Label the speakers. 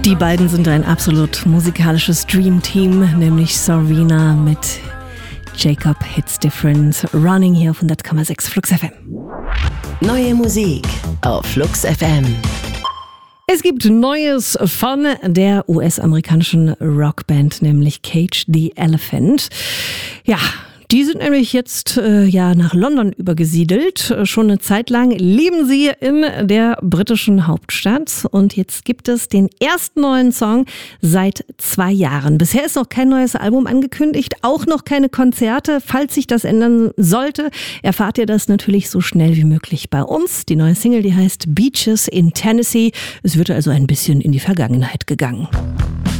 Speaker 1: Die beiden sind ein absolut musikalisches Dream-Team, nämlich Sabrina mit Jacob Hits Different, Running hier auf 100,6 Flux FM.
Speaker 2: Neue Musik auf Flux FM.
Speaker 1: Es gibt Neues von der US-amerikanischen Rockband, nämlich Cage the Elephant. Ja, die sind nämlich jetzt nach London übergesiedelt. Schon eine Zeit lang leben sie in der britischen Hauptstadt. Und jetzt gibt es den ersten neuen Song seit 2 Jahren. Bisher ist noch kein neues Album angekündigt, auch noch keine Konzerte. Falls sich das ändern sollte, erfahrt ihr das natürlich so schnell wie möglich bei uns. Die neue Single, die heißt Beaches in Tennessee. Es wird also ein bisschen in die Vergangenheit gegangen.